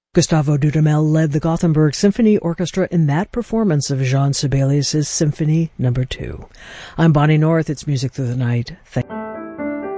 Gustavo Dudamel led the Gothenburg Symphony Orchestra in that performance of Jean Sibelius' Symphony No. 2. I'm Bonnie North. It's Music Through the Night.